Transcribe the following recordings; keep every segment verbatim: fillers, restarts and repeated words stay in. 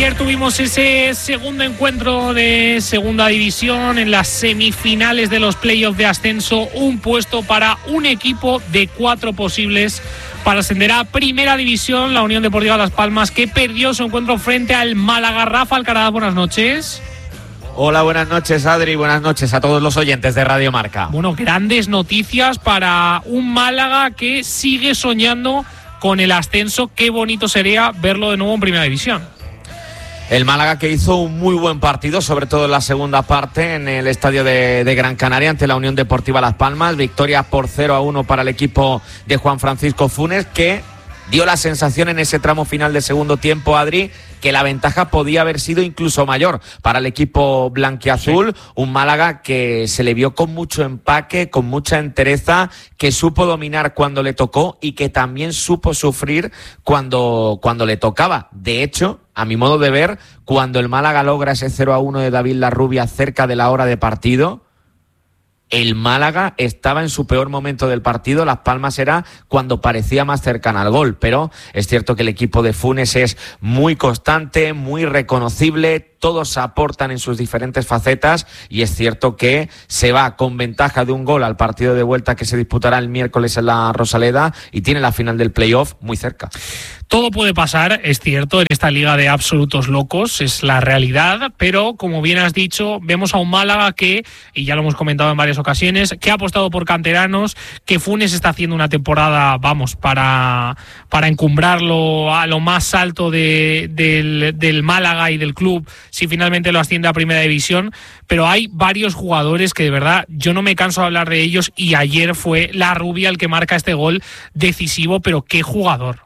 Ayer tuvimos ese segundo encuentro de segunda división en las semifinales de los playoffs de ascenso, un puesto para un equipo de cuatro posibles para ascender a primera división, la Unión Deportiva Las Palmas, que perdió su encuentro frente al Málaga. Rafa Alcaraz, buenas noches. Hola, buenas noches, Adri, buenas noches a todos los oyentes de Radio Marca. Bueno, grandes noticias para un Málaga que sigue soñando con el ascenso. Qué bonito sería verlo de nuevo en primera división. El Málaga, que hizo un muy buen partido, sobre todo en la segunda parte, en el estadio de, de Gran Canaria ante la Unión Deportiva Las Palmas. Victoria por cero a uno para el equipo de Juan Francisco Funes, que dio la sensación en ese tramo final de segundo tiempo, Adri, que la ventaja podía haber sido incluso mayor para el equipo blanquiazul. Sí. Un Málaga que se le vio con mucho empaque, con mucha entereza, que supo dominar cuando le tocó y que también supo sufrir cuando, cuando le tocaba. De hecho, a mi modo de ver, cuando el Málaga logra ese cero a uno de David Larrubia cerca de la hora de partido, el Málaga estaba en su peor momento del partido. Las Palmas era cuando parecía más cercana al gol, pero es cierto que el equipo de Funes es muy constante, muy reconocible, todos aportan en sus diferentes facetas y es cierto que se va con ventaja de un gol al partido de vuelta que se disputará el miércoles en la Rosaleda y tiene la final del playoff muy cerca. Todo puede pasar, es cierto, en esta liga de absolutos locos, es la realidad, pero como bien has dicho, vemos a un Málaga que, y ya lo hemos comentado en varias ocasiones, que ha apostado por canteranos, que Funes está haciendo una temporada, vamos, para, para encumbrarlo a lo más alto de, del, del Málaga y del club, si finalmente lo asciende a primera división, pero hay varios jugadores que de verdad yo no me canso de hablar de ellos y ayer fue Larrubia el que marca este gol decisivo, pero qué jugador.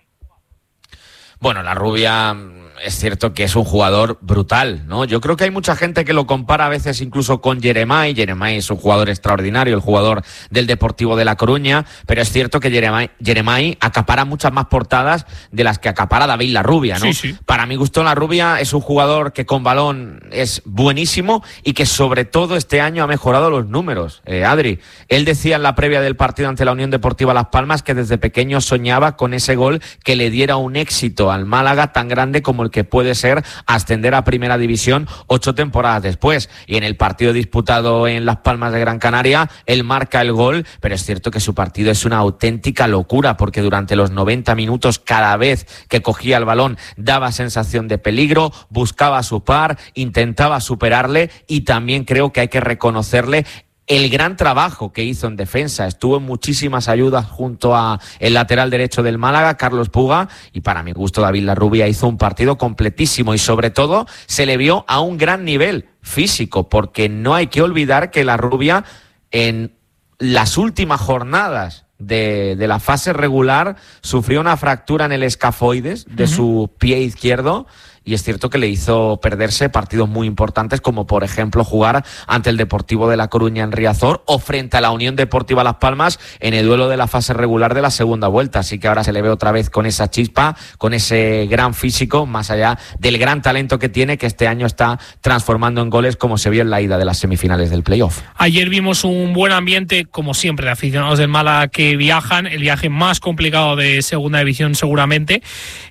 Bueno, Larrubia es cierto que es un jugador brutal, ¿no? Yo creo que hay mucha gente que lo compara a veces incluso con Jeremai. Jeremai es un jugador extraordinario, el jugador del Deportivo de La Coruña, pero es cierto que Jeremai, Jeremai acapara muchas más portadas de las que acapara David Larrubia, ¿no? Sí, sí. Para mi gusto, Larrubia es un jugador que con balón es buenísimo y que sobre todo este año ha mejorado los números. Eh, Adri, él decía en la previa del partido ante la Unión Deportiva Las Palmas que desde pequeño soñaba con ese gol que le diera un éxito al Málaga tan grande como el que puede ser ascender a primera división ocho temporadas después. Y en el partido disputado en Las Palmas de Gran Canaria, él marca el gol, pero es cierto que su partido es una auténtica locura, porque durante los noventa minutos, cada vez que cogía el balón, daba sensación de peligro, buscaba su par, intentaba superarle, y también creo que hay que reconocerle el gran trabajo que hizo en defensa. Estuvo en muchísimas ayudas junto a el lateral derecho del Málaga, Carlos Puga, y para mi gusto David Larrubia hizo un partido completísimo y sobre todo se le vio a un gran nivel físico, porque no hay que olvidar que Larrubia en las últimas jornadas de, de la fase regular sufrió una fractura en el escafoides de uh-huh. su pie izquierdo. Y es cierto que le hizo perderse partidos muy importantes, como por ejemplo jugar ante el Deportivo de La Coruña en Riazor o frente a la Unión Deportiva Las Palmas en el duelo de la fase regular de la segunda vuelta. Así que ahora se le ve otra vez con esa chispa, con ese gran físico, más allá del gran talento que tiene, que este año está transformando en goles, como se vio en la ida de las semifinales del playoff. Ayer vimos un buen ambiente, como siempre, de aficionados del Málaga que viajan, el viaje más complicado de segunda división seguramente,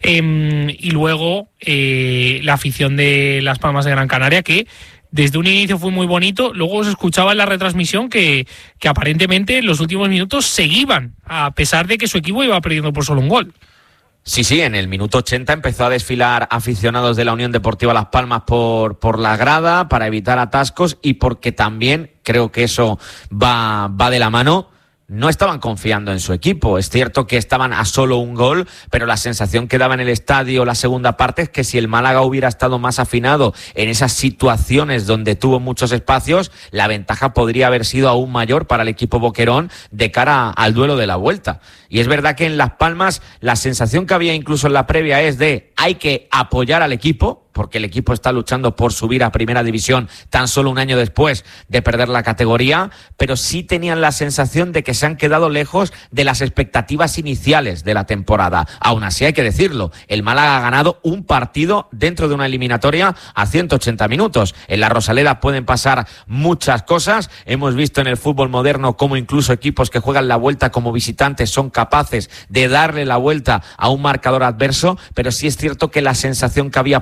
eh, y luego eh, la afición de Las Palmas de Gran Canaria, que desde un inicio fue muy bonito, luego se escuchaba en la retransmisión que, que aparentemente en los últimos minutos seguían, a pesar de que su equipo iba perdiendo por solo un gol. Sí, sí, en el minuto ochenta empezó a desfilar aficionados de la Unión Deportiva Las Palmas por, por la grada para evitar atascos y porque también, creo que eso va, va de la mano, no estaban confiando en su equipo. Es cierto que estaban a solo un gol, pero la sensación que daba en el estadio la segunda parte es que si el Málaga hubiera estado más afinado en esas situaciones donde tuvo muchos espacios, la ventaja podría haber sido aún mayor para el equipo boquerón de cara al duelo de la vuelta. Y es verdad que en Las Palmas la sensación que había incluso en la previa es de hay que apoyar al equipo, porque el equipo está luchando por subir a primera división tan solo un año después de perder la categoría, pero sí tenían la sensación de que se han quedado lejos de las expectativas iniciales de la temporada. Aún así hay que decirlo, el Málaga ha ganado un partido dentro de una eliminatoria a ciento ochenta minutos. En la Rosaleda pueden pasar muchas cosas. Hemos visto en el fútbol moderno cómo incluso equipos que juegan la vuelta como visitantes son capaces de darle la vuelta a un marcador adverso, pero sí es cierto que la sensación que había por parte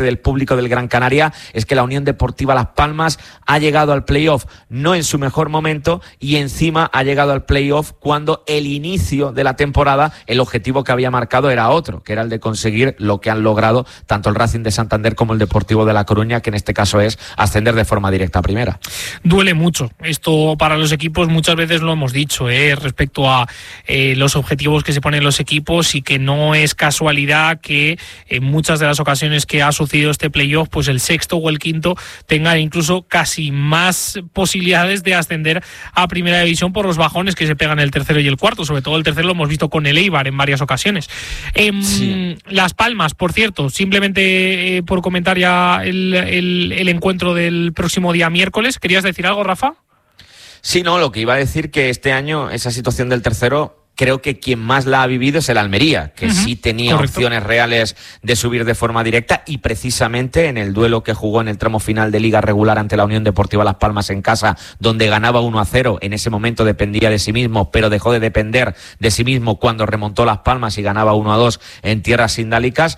del público del Gran Canaria es que la Unión Deportiva Las Palmas ha llegado al playoff no en su mejor momento y encima ha llegado al playoff cuando el inicio de la temporada el objetivo que había marcado era otro, que era el de conseguir lo que han logrado tanto el Racing de Santander como el Deportivo de La Coruña, que en este caso es ascender de forma directa a primera. Duele mucho esto para los equipos, muchas veces lo hemos dicho, ¿eh? respecto a eh, los objetivos que se ponen los equipos, y que no es casualidad que en muchas de las ocasiones que ha sucedido este playoff, pues el sexto o el quinto tenga incluso casi más posibilidades de ascender a primera división por los bajones que se pegan el tercero y el cuarto. Sobre todo el tercero lo hemos visto con el Eibar en varias ocasiones. Eh, sí. Las Palmas, por cierto, simplemente eh, por comentar ya el, el, el encuentro del próximo día miércoles. ¿Querías decir algo, Rafa? Sí, no, lo que iba a decir que este año esa situación del tercero, creo que quien más la ha vivido es el Almería, que uh-huh. sí tenía Correcto. opciones reales de subir de forma directa, y precisamente en el duelo que jugó en el tramo final de Liga Regular ante la Unión Deportiva Las Palmas en casa, donde ganaba uno a cero, en ese momento dependía de sí mismo, pero dejó de depender de sí mismo cuando remontó Las Palmas y ganaba uno a dos en tierras sindálicas.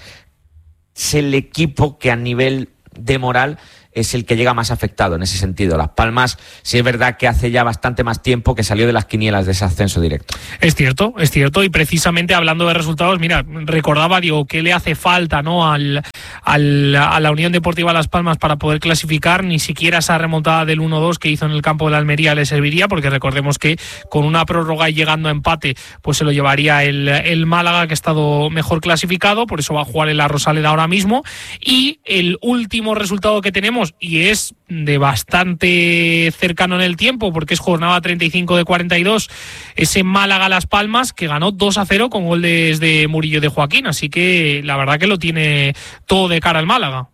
Es el equipo que a nivel de moral es el que llega más afectado en ese sentido. Las Palmas, sí es verdad que hace ya bastante más tiempo que salió de las quinielas de ese ascenso directo. Es cierto, es cierto, y precisamente hablando de resultados, mira, recordaba, digo, ¿qué le hace falta, no, al, al a la Unión Deportiva Las Palmas para poder clasificar? Ni siquiera esa remontada del uno dos que hizo en el campo de la Almería le serviría, porque recordemos que con una prórroga y llegando a empate, pues se lo llevaría el, el Málaga, que ha estado mejor clasificado, por eso va a jugar en la Rosaleda ahora mismo. Y el último resultado que tenemos, y es de bastante cercano en el tiempo, porque es jornada treinta y cinco de cuarenta y dos, ese Málaga-Las Palmas, que ganó dos a cero con goles de Murillo y de Joaquín, así que la verdad que lo tiene todo de cara al Málaga.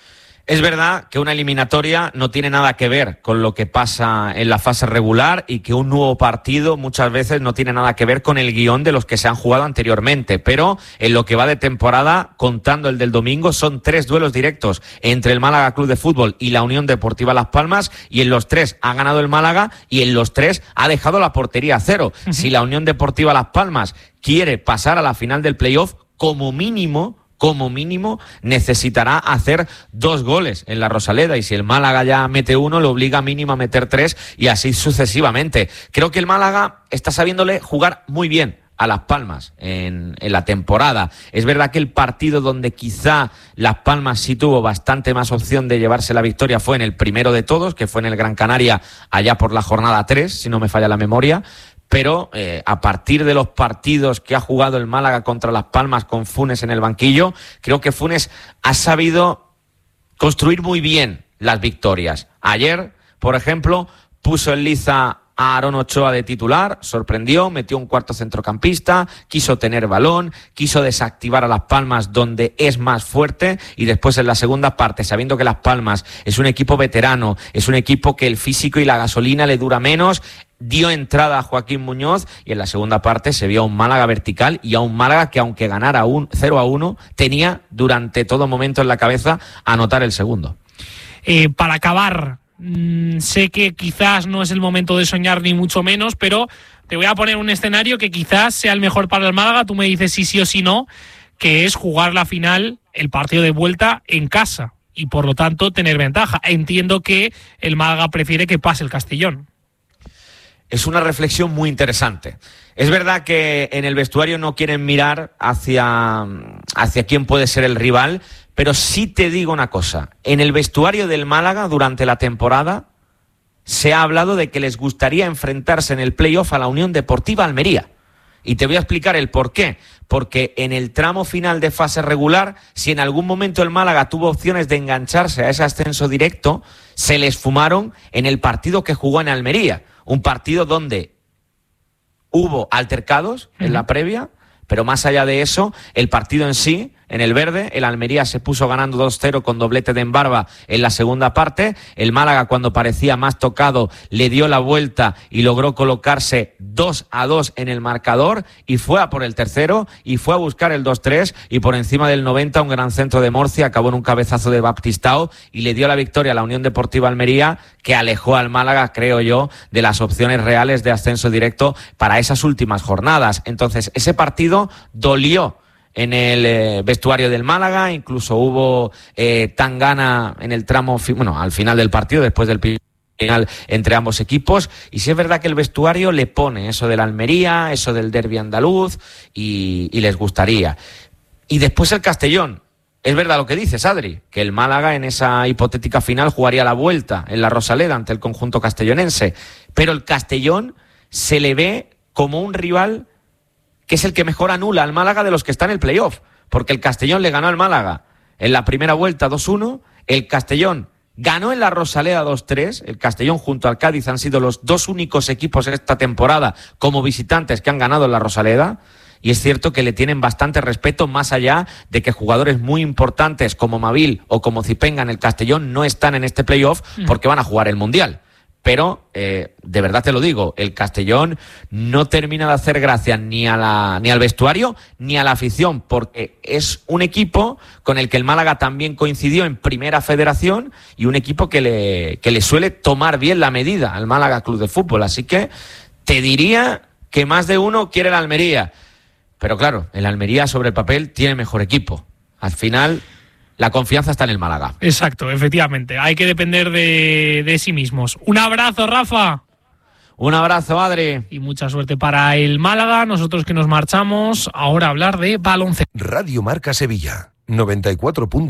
Es verdad que una eliminatoria no tiene nada que ver con lo que pasa en la fase regular, y que un nuevo partido muchas veces no tiene nada que ver con el guión de los que se han jugado anteriormente, pero en lo que va de temporada, contando el del domingo, son tres duelos directos entre el Málaga Club de Fútbol y la Unión Deportiva Las Palmas, y en los tres ha ganado el Málaga y en los tres ha dejado la portería a cero. Uh-huh. Si la Unión Deportiva Las Palmas quiere pasar a la final del playoff, como mínimo como mínimo necesitará hacer dos goles en la Rosaleda, y si el Málaga ya mete uno, lo obliga mínimo a meter tres, y así sucesivamente. Creo que el Málaga está sabiéndole jugar muy bien a Las Palmas en, en la temporada. Es verdad que el partido donde quizá Las Palmas sí tuvo bastante más opción de llevarse la victoria fue en el primero de todos, que fue en el Gran Canaria, allá por la jornada tres, si no me falla la memoria. Pero eh, a partir de los partidos que ha jugado el Málaga contra Las Palmas con Funes en el banquillo, creo que Funes ha sabido construir muy bien las victorias. Ayer, por ejemplo, puso en liza a Aaron Ochoa de titular, sorprendió, metió un cuarto centrocampista, quiso tener balón, quiso desactivar a Las Palmas donde es más fuerte, y después en la segunda parte, sabiendo que Las Palmas es un equipo veterano, es un equipo que el físico y la gasolina le dura menos, dio entrada a Joaquín Muñoz, y en la segunda parte se vio a un Málaga vertical y a un Málaga que, aunque ganara un cero a uno, tenía durante todo momento en la cabeza anotar el segundo. Eh, para acabar, mmm, sé que quizás no es el momento de soñar ni mucho menos, pero te voy a poner un escenario que quizás sea el mejor para el Málaga, tú me dices si sí o si no, que es jugar la final, el partido de vuelta en casa, y por lo tanto tener ventaja. Entiendo que el Málaga prefiere que pase el Castellón. Es una reflexión muy interesante. Es verdad que en el vestuario no quieren mirar hacia, hacia quién puede ser el rival, pero sí te digo una cosa. En el vestuario del Málaga durante la temporada se ha hablado de que les gustaría enfrentarse en el playoff a la Unión Deportiva Almería. Y te voy a explicar el por qué. Porque en el tramo final de fase regular, si en algún momento el Málaga tuvo opciones de engancharse a ese ascenso directo, se les fumaron en el partido que jugó en Almería. Un partido donde hubo altercados en la previa, pero más allá de eso, el partido en sí, en el verde, el Almería se puso ganando dos cero con doblete de Embarba en la segunda parte. El Málaga, cuando parecía más tocado, le dio la vuelta y logró colocarse dos a dos en el marcador, y fue a por el tercero y fue a buscar el dos tres, y por encima del noventa un gran centro de Morcia acabó en un cabezazo de Baptistao y le dio la victoria a la Unión Deportiva Almería, que alejó al Málaga, creo yo, de las opciones reales de ascenso directo para esas últimas jornadas. Entonces, ese partido dolió en el eh, vestuario del Málaga, incluso hubo eh, tangana en el tramo, fi- bueno, al final del partido, después del final entre ambos equipos, y sí es verdad que el vestuario le pone eso de la Almería, eso del derbi andaluz, y, y les gustaría. Y después el Castellón. Es verdad lo que dices, Adri, que el Málaga en esa hipotética final jugaría la vuelta en la Rosaleda ante el conjunto castellonense, pero el Castellón se le ve como un rival que es el que mejor anula al Málaga de los que está en el playoff, porque el Castellón le ganó al Málaga en la primera vuelta dos uno, el Castellón ganó en la Rosaleda dos tres, el Castellón junto al Cádiz han sido los dos únicos equipos esta temporada como visitantes que han ganado en la Rosaleda. Y es cierto que le tienen bastante respeto, más allá de que jugadores muy importantes como Mavil o como Zipenga en el Castellón no están en este playoff porque van a jugar el Mundial. Pero, eh, de verdad te lo digo, el Castellón no termina de hacer gracia ni a la, ni al vestuario ni a la afición, porque es un equipo con el que el Málaga también coincidió en Primera Federación y un equipo que le, que le suele tomar bien la medida al Málaga Club de Fútbol. Así que te diría que más de uno quiere la Almería. Pero claro, el Almería sobre el papel tiene mejor equipo. Al final, la confianza está en el Málaga. Exacto, efectivamente. Hay que depender de, de sí mismos. Un abrazo, Rafa. Un abrazo, Adri. Y mucha suerte para el Málaga. Nosotros que nos marchamos ahora a hablar de baloncesto. Radio Marca Sevilla, noventa y cuatro punto